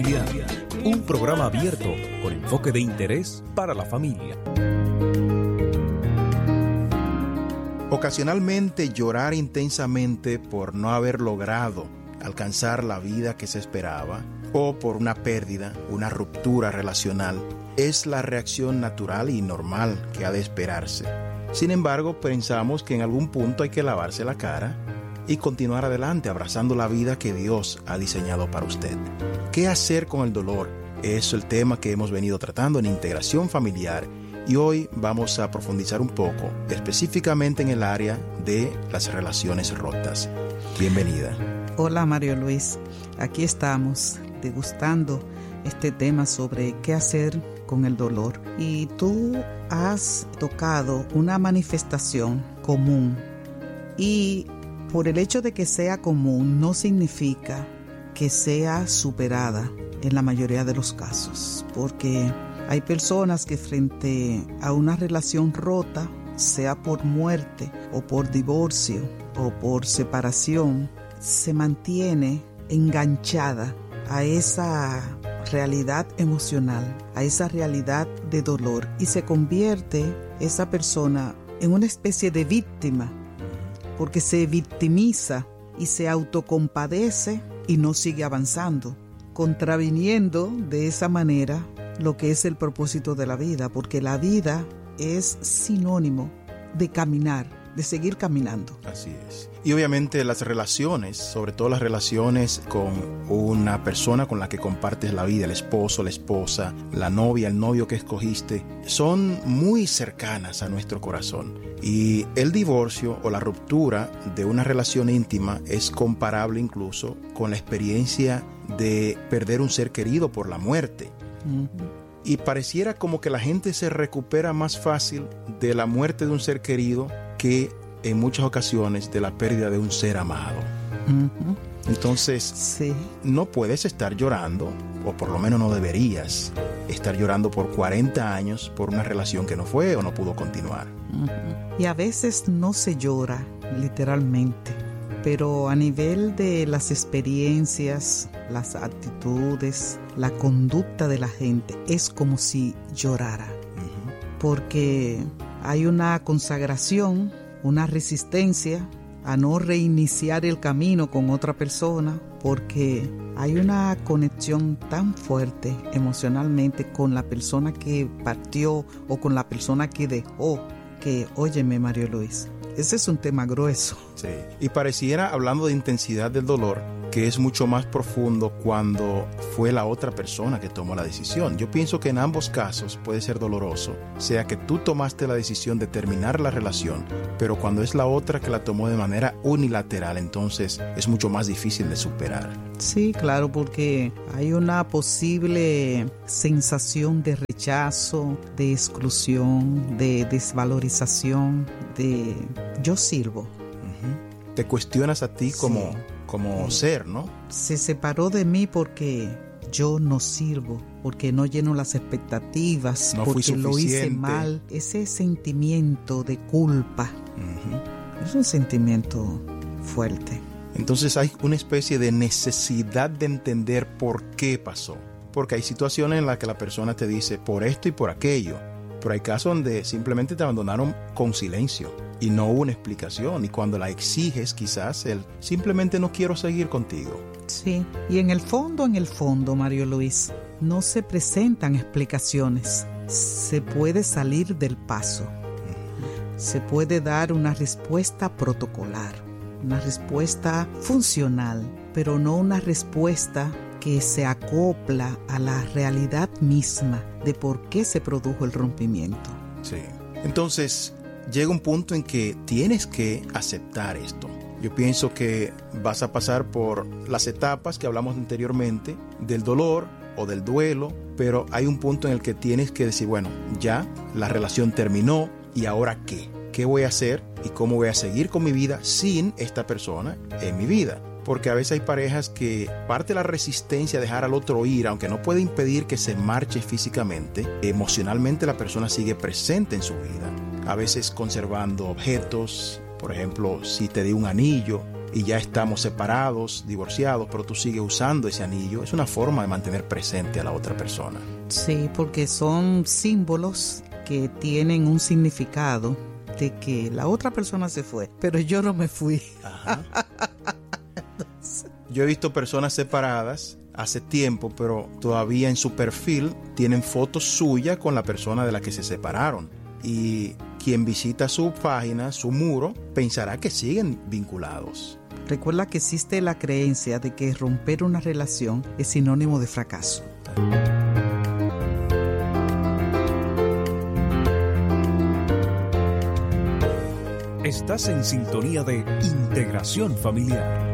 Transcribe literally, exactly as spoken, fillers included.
Familiar, un programa abierto con enfoque de interés para la familia. Ocasionalmente llorar intensamente por no haber logrado alcanzar la vida que se esperaba o por una pérdida, una ruptura relacional, es la reacción natural y normal que ha de esperarse. Sin embargo, pensamos que en algún punto hay que lavarse la cara y continuar adelante abrazando la vida que Dios ha diseñado para usted. ¿Qué hacer con el dolor? Es el tema que hemos venido tratando en Integración Familiar y hoy vamos a profundizar un poco, específicamente en el área de las relaciones rotas. Bienvenida. Hola Mario Luis, aquí estamos degustando este tema sobre qué hacer con el dolor. Y tú has tocado una manifestación común y por el hecho de que sea común no significa que sea superada en la mayoría de los casos, porque hay personas que frente a una relación rota, sea por muerte o por divorcio o por separación, se mantiene enganchada a esa realidad emocional, a esa realidad de dolor y se convierte esa persona en una especie de víctima porque se victimiza y se autocompadece y no sigue avanzando, contraviniendo de esa manera lo que es el propósito de la vida, porque la vida es sinónimo de caminar, de seguir caminando. Así es. Y obviamente las relaciones, sobre todo las relaciones con una persona con la que compartes la vida, el esposo, la esposa, la novia, el novio que escogiste, son muy cercanas a nuestro corazón. Y el divorcio o la ruptura de una relación íntima es comparable incluso con la experiencia de perder un ser querido por la muerte. Uh-huh. Y pareciera como que la gente se recupera más fácil de la muerte de un ser querido que en muchas ocasiones de la pérdida de un ser amado. Uh-huh. Entonces, sí. No puedes estar llorando, o por lo menos no deberías estar llorando por cuarenta años por una relación que no fue o no pudo continuar. Uh-huh. Y a veces no se llora, literalmente, pero a nivel de las experiencias, las actitudes, la conducta de la gente, es como si llorara. Uh-huh. Porque hay una consagración, una resistencia a no reiniciar el camino con otra persona, porque hay una conexión tan fuerte emocionalmente con la persona que partió o con la persona que dejó, que, óyeme Mario Luis, ese es un tema grueso. Sí, y pareciera, hablando de intensidad del dolor, que es mucho más profundo cuando fue la otra persona que tomó la decisión. Yo pienso que en ambos casos puede ser doloroso, sea que tú tomaste la decisión de terminar la relación, pero cuando es la otra que la tomó de manera unilateral, entonces es mucho más difícil de superar. Sí, claro, porque hay una posible sensación de rechazo, de exclusión, de desvalorización, de yo sirvo. Uh-huh. Te cuestionas a ti como... Sí. como ser, ¿no? Se separó de mí porque yo no sirvo, porque no lleno las expectativas, no porque lo hice mal. Ese sentimiento de culpa, uh-huh, es un sentimiento fuerte. Entonces hay una especie de necesidad de entender por qué pasó. Porque hay situaciones en las que la persona te dice por esto y por aquello. Pero hay casos donde simplemente te abandonaron con silencio y no hubo una explicación. Y cuando la exiges, quizás él simplemente no quiero seguir contigo. Sí, y en el fondo, en el fondo, Mario Luis, no se presentan explicaciones. Se puede salir del paso. Uh-huh. Se puede dar una respuesta protocolar, una respuesta funcional, pero no una respuesta que se acopla a la realidad misma de por qué se produjo el rompimiento. Sí. Entonces, llega un punto en que tienes que aceptar esto. Yo pienso que vas a pasar por las etapas que hablamos anteriormente, del dolor o del duelo, pero hay un punto en el que tienes que decir, bueno, ya la relación terminó, ¿y ahora qué? ¿Qué voy a hacer y cómo voy a seguir con mi vida sin esta persona en mi vida? Porque a veces hay parejas que parte de la resistencia a dejar al otro ir, aunque no puede impedir que se marche físicamente, emocionalmente la persona sigue presente en su vida. A veces conservando objetos, por ejemplo, si te di un anillo, y ya estamos separados, divorciados, pero tú sigues usando ese anillo. Es una forma de mantener presente a la otra persona. Sí, porque son símbolos que tienen un significado de que la otra persona se fue, pero yo no me fui. Ajá. Yo he visto personas separadas hace tiempo, pero todavía en su perfil tienen fotos suyas con la persona de la que se separaron. Y quien visita su página, su muro, pensará que siguen vinculados. Recuerda que existe la creencia de que romper una relación es sinónimo de fracaso. Estás en sintonía de Integración Familiar.